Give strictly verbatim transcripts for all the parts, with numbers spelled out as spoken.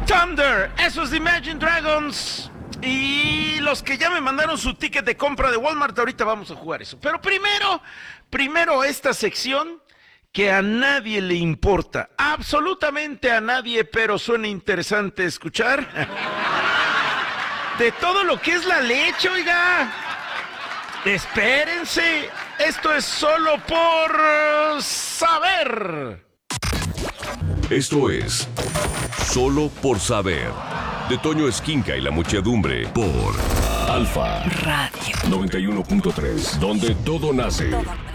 Thunder, eso es Imagine Dragons. Y los que ya me mandaron su ticket de compra de Walmart, ahorita vamos a jugar eso. Pero primero, primero esta sección que a nadie le importa, absolutamente a nadie, pero suena interesante escuchar. De todo lo que es la leche, oiga. Espérense, esto es solo por saber. Esto es Solo por Saber, de Toño Esquinca y la muchedumbre, por Alfa Radio noventa y uno punto tres, donde todo nace.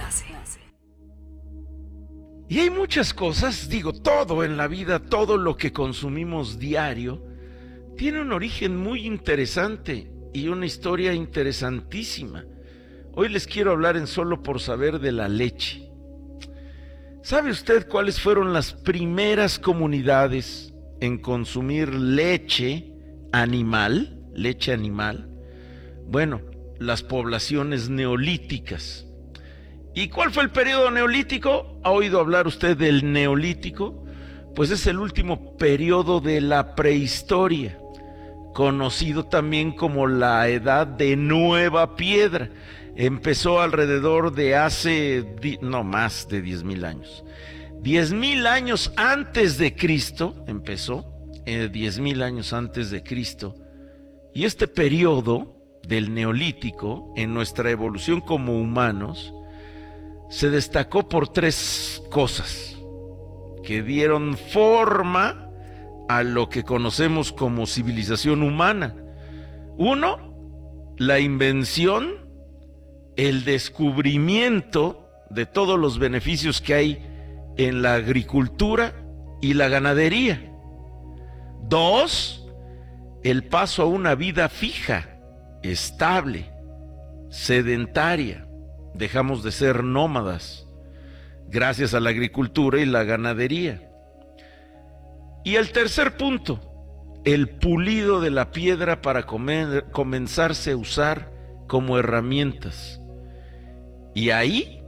Y hay muchas cosas, digo, todo en la vida, todo lo que consumimos diario, tiene un origen muy interesante y una historia interesantísima. Hoy les quiero hablar en Solo por Saber de la leche. ¿Sabe usted cuáles fueron las primeras comunidades en consumir leche animal? Leche animal. Bueno, las poblaciones neolíticas. ¿Y cuál fue el periodo neolítico? ¿Ha oído hablar usted del neolítico? Pues es el último periodo de la prehistoria, conocido también como la Edad de Nueva Piedra. Empezó alrededor de hace, no más de diez mil años. diez mil años antes de Cristo, empezó, eh, diez mil años antes de Cristo. Y este periodo del Neolítico, en nuestra evolución como humanos, se destacó por tres cosas que dieron forma a lo que conocemos como civilización humana. Uno, la invención, el descubrimiento de todos los beneficios que hay en la agricultura y la ganadería. Dos, el paso a una vida fija, estable, sedentaria. Dejamos de ser nómadas gracias a la agricultura y la ganadería. Y el tercer punto, el pulido de la piedra para comer, comenzarse a usar como herramientas. Y ahí,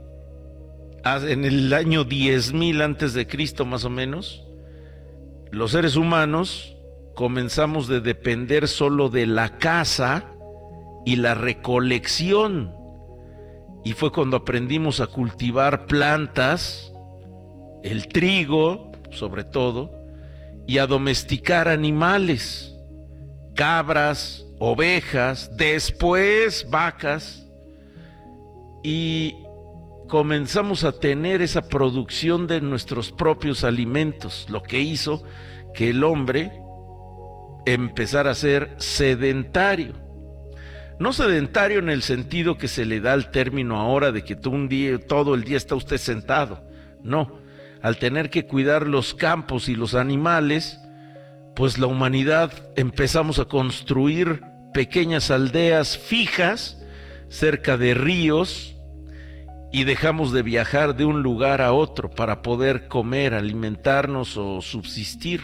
en el año diez mil antes de Cristo más o menos, los seres humanos comenzamos de depender solo de la caza y la recolección. Y fue cuando aprendimos a cultivar plantas, el trigo sobre todo, y a domesticar animales, cabras, ovejas, después vacas. Y comenzamos a tener esa producción de nuestros propios alimentos, lo que hizo que el hombre empezara a ser sedentario. No sedentario en el sentido que se le da al término ahora de que todo, un día, todo el día está usted sentado. No, al tener que cuidar los campos y los animales, pues la humanidad empezamos a construir pequeñas aldeas fijas cerca de ríos, y dejamos de viajar de un lugar a otro para poder comer, alimentarnos o subsistir.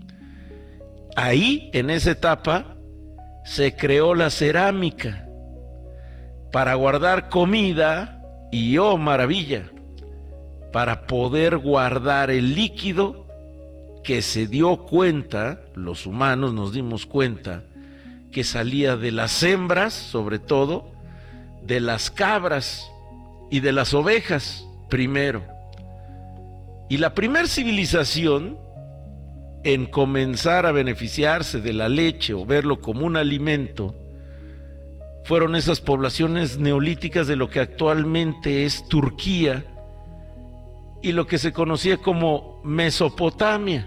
Ahí, en esa etapa, se creó la cerámica para guardar comida y, oh maravilla, para poder guardar el líquido que se dio cuenta, los humanos nos dimos cuenta, que salía de las hembras, sobre todo, de las cabras y de las ovejas primero. Y la primer civilización en comenzar a beneficiarse de la leche o verlo como un alimento fueron esas poblaciones neolíticas de lo que actualmente es Turquía y lo que se conocía como Mesopotamia.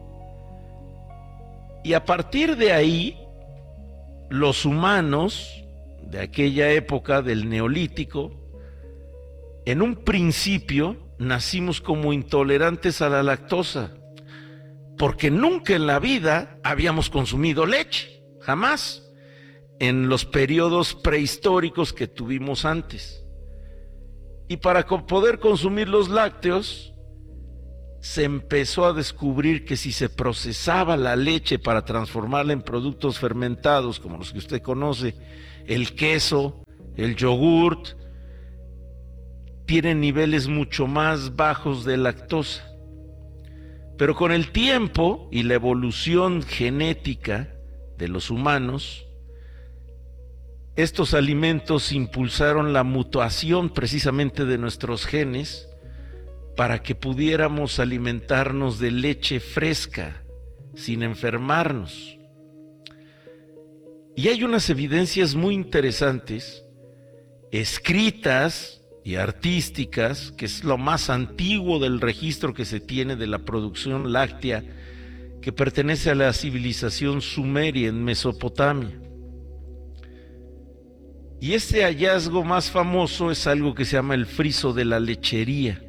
Y a partir de ahí, los humanos de aquella época del Neolítico, en un principio nacimos como intolerantes a la lactosa, porque nunca en la vida habíamos consumido leche, jamás, en los periodos prehistóricos que tuvimos antes. Y para poder consumir los lácteos, se empezó a descubrir que si se procesaba la leche para transformarla en productos fermentados, como los que usted conoce, el queso, el yogurt, tienen niveles mucho más bajos de lactosa. Pero con el tiempo y la evolución genética de los humanos, estos alimentos impulsaron la mutación precisamente de nuestros genes para que pudiéramos alimentarnos de leche fresca, sin enfermarnos. Y hay unas evidencias muy interesantes, escritas y artísticas, que es lo más antiguo del registro que se tiene de la producción láctea, que pertenece a la civilización sumeria en Mesopotamia. Y este hallazgo más famoso es algo que se llama el friso de la lechería.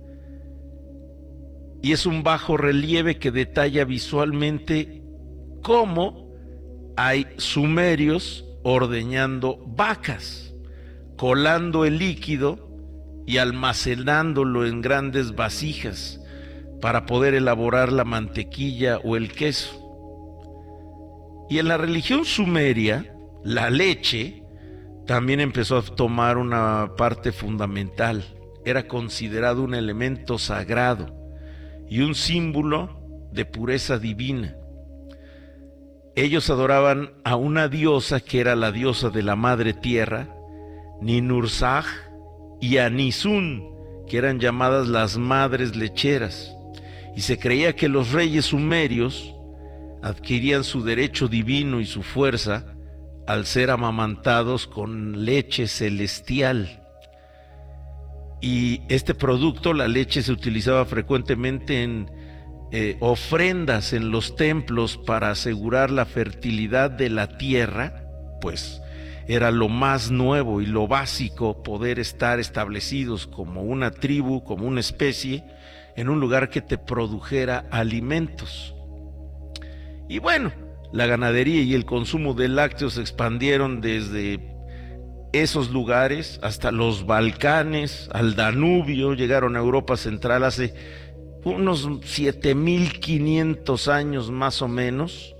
Y es un bajo relieve que detalla visualmente cómo hay sumerios ordeñando vacas, colando el líquido y almacenándolo en grandes vasijas para poder elaborar la mantequilla o el queso. Y en la religión sumeria, la leche también empezó a tomar una parte fundamental. Era considerado un elemento sagrado y un símbolo de pureza divina. Ellos adoraban a una diosa que era la diosa de la madre tierra, Ninursag, y a Nisun, que eran llamadas las madres lecheras, y se creía que los reyes sumerios adquirían su derecho divino y su fuerza al ser amamantados con leche celestial. Y este producto, la leche, se utilizaba frecuentemente en eh, ofrendas en los templos para asegurar la fertilidad de la tierra, pues era lo más nuevo y lo básico poder estar establecidos como una tribu, como una especie, en un lugar que te produjera alimentos. Y bueno, la ganadería y el consumo de lácteos se expandieron desde esos lugares hasta los Balcanes, al Danubio, llegaron a Europa Central hace unos siete mil quinientos años más o menos.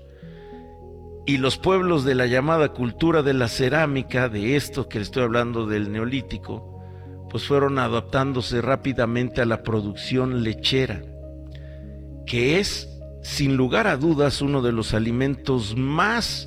Y los pueblos de la llamada cultura de la cerámica, de esto que le estoy hablando del Neolítico, pues fueron adaptándose rápidamente a la producción lechera, que es, sin lugar a dudas, uno de los alimentos más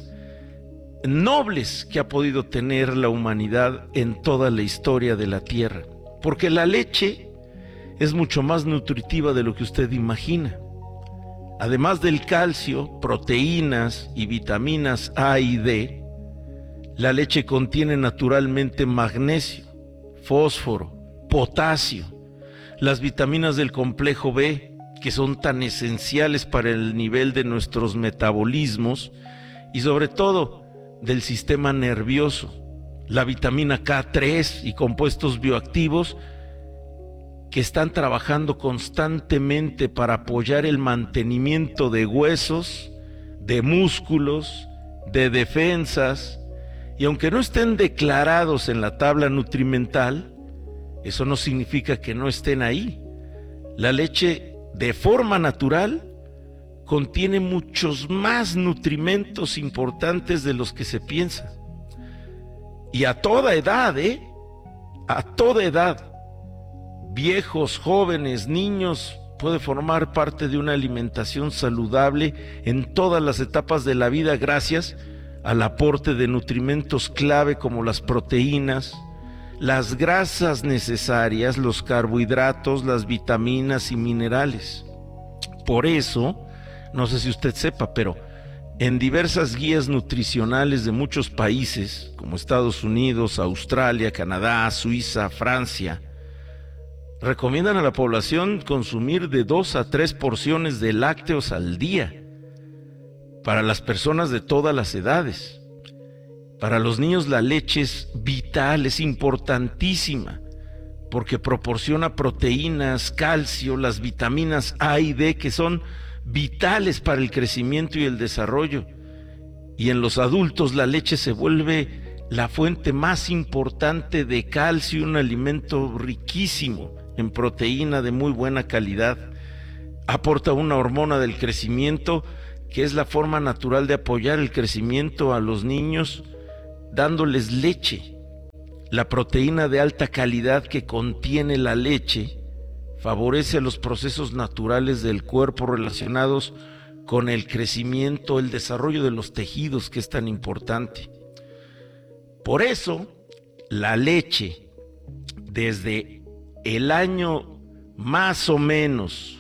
nobles que ha podido tener la humanidad en toda la historia de la Tierra, porque la leche es mucho más nutritiva de lo que usted imagina. Además del calcio, proteínas y vitaminas A y D, la leche contiene naturalmente magnesio, fósforo, potasio, las vitaminas del complejo B, que son tan esenciales para el nivel de nuestros metabolismos y sobre todo del sistema nervioso, la vitamina K tres y compuestos bioactivos que están trabajando constantemente para apoyar el mantenimiento de huesos, de músculos, de defensas, y aunque no estén declarados en la tabla nutrimental, eso no significa que no estén ahí. La leche, de forma natural, contiene muchos más nutrimentos importantes de los que se piensa. Y a toda edad, ¿eh? A toda edad. Viejos, jóvenes, niños, puede formar parte de una alimentación saludable en todas las etapas de la vida gracias al aporte de nutrimentos clave como las proteínas, las grasas necesarias, los carbohidratos, las vitaminas y minerales. Por eso, no sé si usted sepa, pero en diversas guías nutricionales de muchos países, como Estados Unidos, Australia, Canadá, Suiza, Francia, recomiendan a la población consumir de dos a tres porciones de lácteos al día para las personas de todas las edades. Para los niños la leche es vital, es importantísima, porque proporciona proteínas, calcio, las vitaminas A y D que son vitales para el crecimiento y el desarrollo. Y en los adultos la leche se vuelve la fuente más importante de calcio, un alimento riquísimo en proteína de muy buena calidad. Aporta una hormona del crecimiento que es la forma natural de apoyar el crecimiento a los niños, dándoles leche. La proteína de alta calidad que contiene la leche favorece los procesos naturales del cuerpo relacionados con el crecimiento, el desarrollo de los tejidos, que es tan importante. Por eso, la leche, desde el año más o menos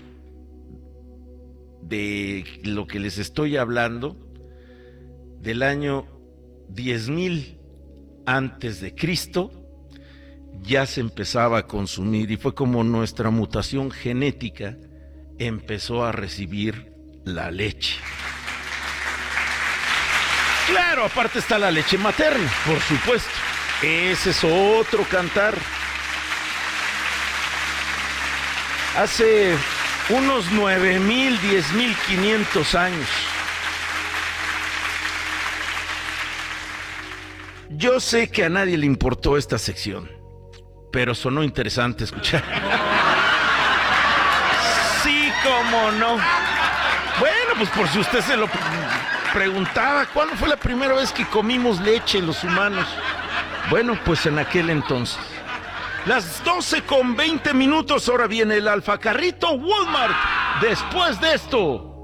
de lo que les estoy hablando, del año diez mil antes de Cristo, ya se empezaba a consumir, y fue como nuestra mutación genética empezó a recibir la leche. Claro, aparte está la leche materna, por supuesto. Ese es otro cantar. Hace unos nueve mil, diez mil quinientos años, yo sé que a nadie le importó esta sección, pero sonó interesante escuchar. Sí, cómo no. Bueno, pues por si usted se lo preguntaba, ¿cuándo fue la primera vez que comimos leche los humanos? Bueno, pues en aquel entonces. Las doce con veinte minutos, ahora viene el Alfa Carrito Walmart. Después de esto,